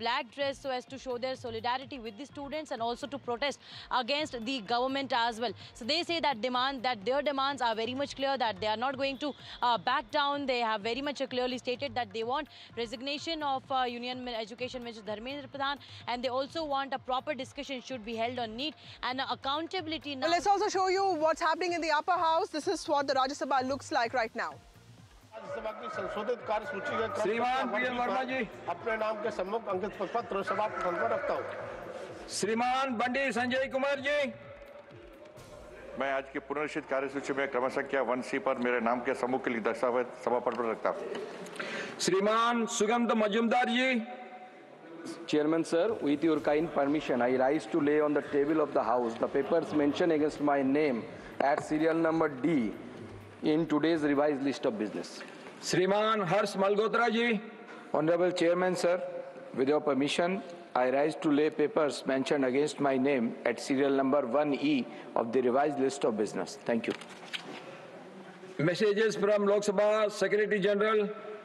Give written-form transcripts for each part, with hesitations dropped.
black dress so as to show their solidarity with the students and also to protest against the government as well. So they say that their demands are very much clear, that they are not going to back down. They have very much clearly stated that they want resignation of Union Education Minister Dharmendra Pradhan, and they also want a proper discussion should be held on NEET and accountability. Now, well, let's also show you what's happening in the upper house. This is what the Rajya Sabha looks like right now. Rajya Sabha की संशोधित कार्य सूची के श्रीमान PN Verma जी अपने नाम के सम्मुख अंकित पत्र सभा प्रधान पर रखता हूँ। श्रीमान बंडी संजय कुमार जी, मैं आज की पुनर्निश्चित कार्यसूची में क्रमसंख्या 1C पर मेरे नाम के सम्मुख के लिए दस्तावेज सभा पर रखता हूँ। श्रीमान सुगंध मजुमदार जी। Chairman sir, with your kind permission, I rise to lay on the table of the House the papers mentioned against my name at serial number D in today's revised list of business. श्रीमान हर्ष Malhotra ji. Honorable Chairman sir, with your permission, I rise to lay papers mentioned against my name at serial number 1E of the revised list of business. Thank you. Messages from Lok Sabha Secretary General.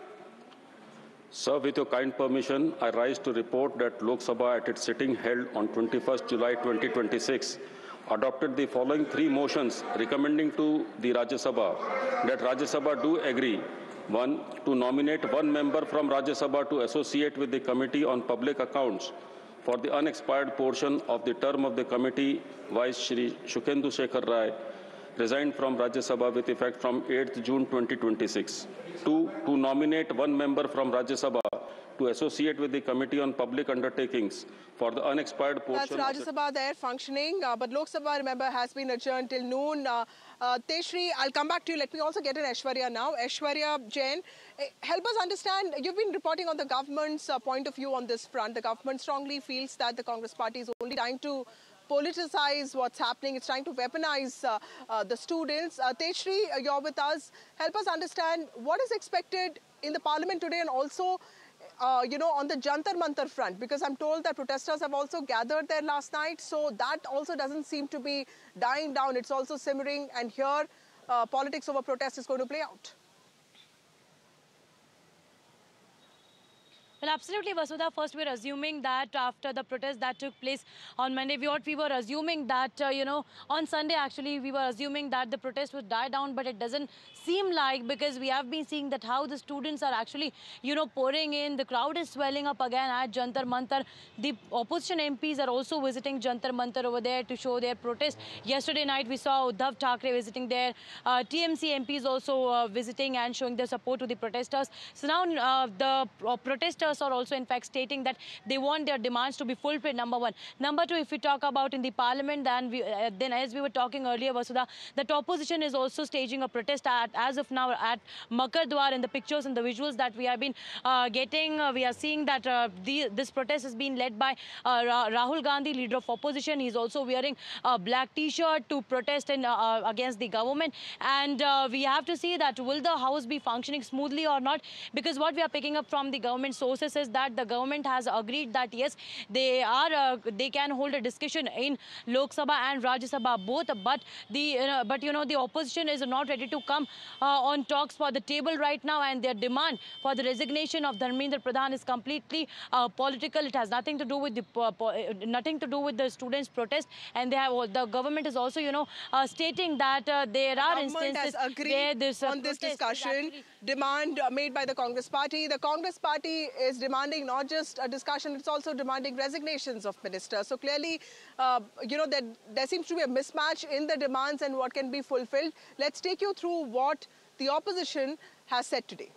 Sir, with your kind permission, I rise to report that Lok Sabha at its sitting held on 21st July 2026 adopted the following 3 motions recommending to the Rajya Sabha that Rajya Sabha do agree: 1. To nominate 1 member from Rajya Sabha to associate with the Committee on Public Accounts for the unexpired portion of the term of the committee, Vice Shri Sukhendu Shekhar Rai, resigned from Rajya Sabha with effect from 8th June 2026. 2. To nominate 1 member from Rajya Sabha to associate with the Committee on Public Undertakings for the unexpired portion. That's Rajya Sabha there functioning, but Lok Sabha, remember, has been adjourned till noon. Tejshri, I'll come back to you. Let me also get in Aishwarya now. Aishwarya Jain, help us understand. You've been reporting on the government's point of view on this front. The government strongly feels that the Congress party is only trying to politicize what's happening. It's trying to weaponize the students. Tejshri, you're with us. Help us understand what is expected in the parliament today and also on the Jantar Mantar front, because I'm told that protesters have also gathered there last night. So that also doesn't seem to be dying down. It's also simmering, and here politics over protest is going to play out. Well, absolutely, Vasudha. First, we're assuming that after the protest that took place on Monday, we were assuming that, on Sunday, actually, we were assuming that the protest would die down, but it doesn't seem like, because we have been seeing that how the students are actually, pouring in. The crowd is swelling up again at Jantar Mantar. The opposition MPs are also visiting Jantar Mantar over there to show their protest. Yesterday night, we saw Uddhav Thackeray visiting there. TMC MPs also visiting and showing their support to the protesters. So now the protesters are also in fact stating that they want their demands to be fulfilled, number one. Number two, if we talk about in the parliament, then as we were talking earlier, Vasudha, that opposition is also staging a protest as of now at Makar Dwar. In the pictures and the visuals that we have been getting, we are seeing that this protest has been led by Rahul Gandhi, leader of opposition. He's also wearing a black t-shirt to protest against the government. And we have to see that will the house be functioning smoothly or not, because what we are picking up from the government sources is that the government has agreed that yes, they can hold a discussion in Lok Sabha and Rajya Sabha both, but the opposition is not ready to come on talks for the table right now, and their demand for the resignation of Dharmendra Pradhan is completely political. It has nothing to do with the students' protest, and the government is also stating that there are instances where this on this discussion demand made by the Congress party. The Congress party is demanding not just a discussion, it's also demanding resignations of ministers. So clearly, there seems to be a mismatch in the demands and what can be fulfilled. Let's take you through what the opposition has said today.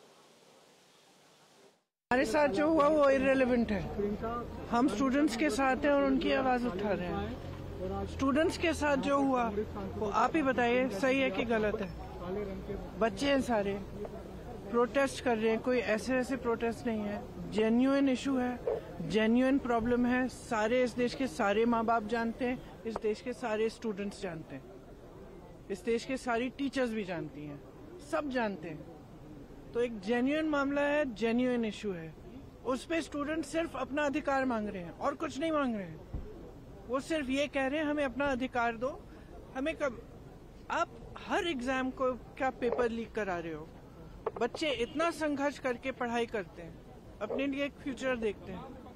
हमारे साथ जो हुआ वो irrelevant है. हम students के साथ हैं और उनकी आवाज उठा रहे हैं. स्टूडेंट्स के साथ जो हुआ वो आप ही बताइए सही है कि गलत है. बच्चे हैं सारे, प्रोटेस्ट कर रहे हैं. कोई ऐसे प्रोटेस्ट नहीं है. जेन्युइन इशू है, जेन्युइन प्रॉब्लम है. सारे इस देश के सारे माँ बाप जानते हैं, इस देश के सारे स्टूडेंट्स जानते हैं, इस देश के सारी टीचर्स भी जानती हैं, सब जानते हैं. तो एक जेन्युइन मामला है, जेन्युइन इशू है. उस पे स्टूडेंट सिर्फ अपना अधिकार मांग रहे हैं और कुछ नहीं मांग रहे हैं. वो सिर्फ ये कह रहे हैं हमें अपना अधिकार दो. हमें कब आप हर एग्जाम को क्या पेपर लीक करा रहे हो? बच्चे इतना संघर्ष करके पढ़ाई करते हैं, अपने लिए एक फ्यूचर देखते हैं.